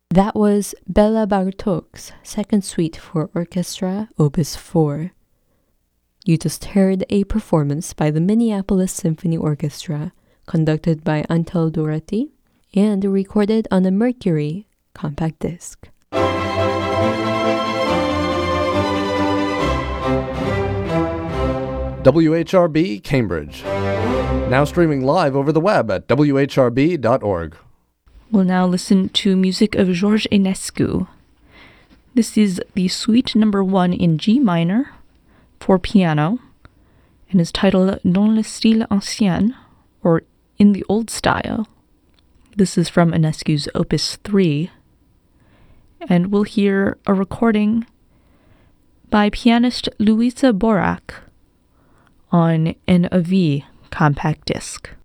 That was Bela Bartok's Second Suite for Orchestra, Opus 4. You just heard a performance by the Minneapolis Symphony Orchestra, conducted by Antal Doherty, and recorded on a Mercury compact disc. WHRB Cambridge. Now streaming live over the web at whrb.org. We'll now listen to music of George Enescu. This is the Suite Number 1 in G minor for piano and is titled Dans le style ancien, or In the Old Style. This is from Enescu's Opus 3, and we'll hear a recording by pianist Louisa Borac on an AV compact disc.